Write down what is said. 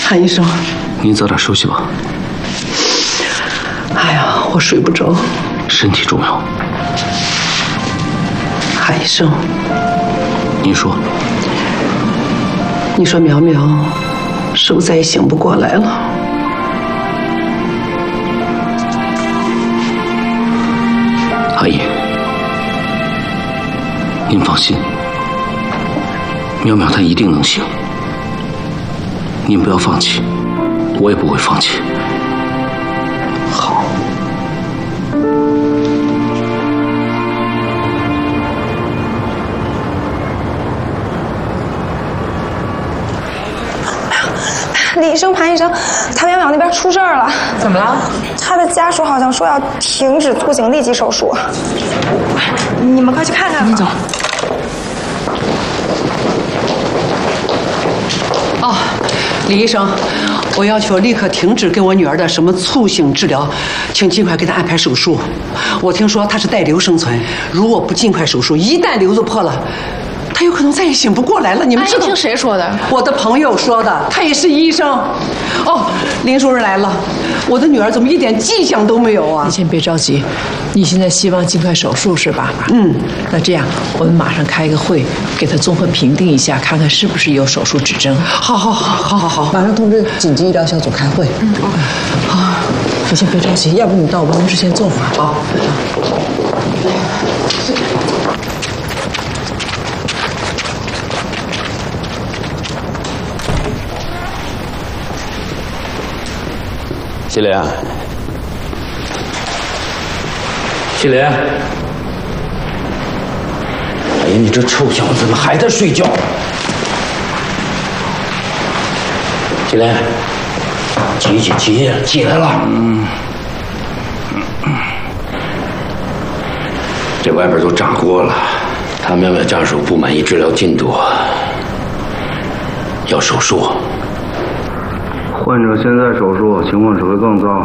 韩医生， 您早点休息吧。 哎呀，我睡不着。 身体重要。 韩医生， 您说。 你说苗苗是不是再也醒不过来了？ 阿姨，您放心，苗苗她一定能醒。您不要放弃，我也不会放弃。 好。 李医生、潘医生，他苗苗那边出事儿了。 怎么了？ 他的家属好像说要停止促行立即手术。你们快去看看吧。 你走。 哦，李医生，我要求立刻停止给我女儿的什么促性治疗，请尽快给她安排手术。我听说她是带瘤生存，如果不尽快手术，一旦瘤子破了，她有可能再也醒不过来了。你们知道？ 听谁说的？ 我的朋友说的，他也是医生。哦，林主任来了，我的女儿怎么一点迹象都没有啊？ 你先别着急，你现在希望尽快手术是吧？ 嗯， 那这样我们马上开一个会，给他综合评定一下，看看是不是有手术指征。 好， 马上通知紧急医疗小组开会。好，你先别着急，要不你到我办公室先坐会儿。 好。 心莲，心莲，哎呀，你这臭小子怎么还在睡觉？心莲，起来了。这外边都炸锅了，他苗苗家属不满意治疗进度，要手术。 患者现在手术情况只会更糟，